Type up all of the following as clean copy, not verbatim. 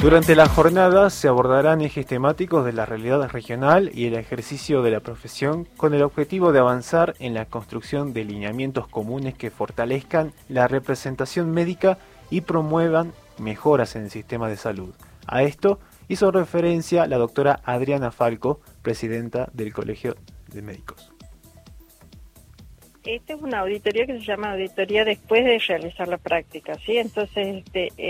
Durante la jornada se abordarán ejes temáticos de la realidad regional y el ejercicio de la profesión con el objetivo de avanzar en la construcción de lineamientos comunes que fortalezcan la representación médica y promuevan mejoras en el sistema de salud. A esto hizo referencia la doctora Adriana Falco, presidenta del Colegio de Médicos. Esta es una auditoría que se llama auditoría después de realizar la práctica, ¿sí? Entonces,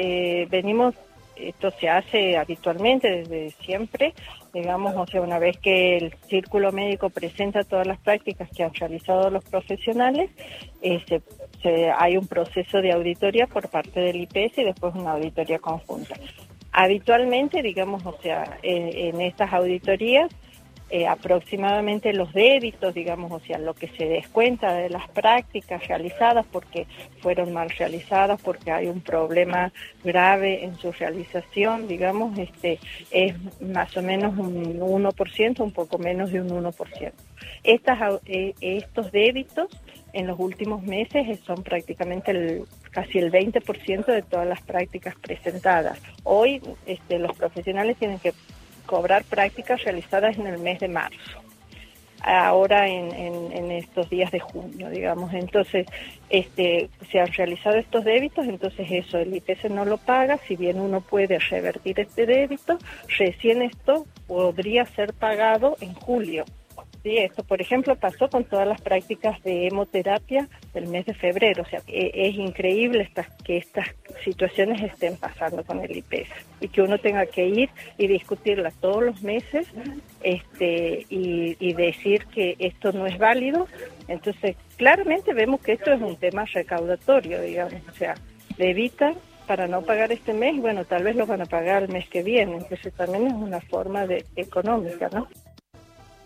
esto se hace habitualmente desde siempre, digamos, o sea, una vez que el círculo médico presenta todas las prácticas que han realizado los profesionales, hay un proceso de auditoría por parte del IPS y después una auditoría conjunta. Habitualmente, digamos, o sea, en estas auditorías, aproximadamente los débitos, digamos, o sea, lo que se descuenta de las prácticas realizadas porque fueron mal realizadas, porque hay un problema grave en su realización, digamos, es más o menos un 1%, un poco menos de un 1%. Estos débitos en los últimos meses son prácticamente casi el 20% de todas las prácticas presentadas. Hoy los profesionales tienen que cobrar prácticas realizadas en el mes de marzo, ahora en estos días de junio, digamos. Entonces, se han realizado estos débitos, entonces eso, el IPS no lo paga, si bien uno puede revertir este débito, recién esto podría ser pagado en julio. Sí, esto, por ejemplo, pasó con todas las prácticas de hemoterapia del mes de febrero. O sea, es increíble que estas situaciones estén pasando con el IPS y que uno tenga que ir y discutirlas todos los meses y decir que esto no es válido. Entonces, claramente vemos que esto es un tema recaudatorio, digamos. O sea, debitan para no pagar este mes, bueno, tal vez lo van a pagar el mes que viene. Entonces, también es una forma económica, ¿no?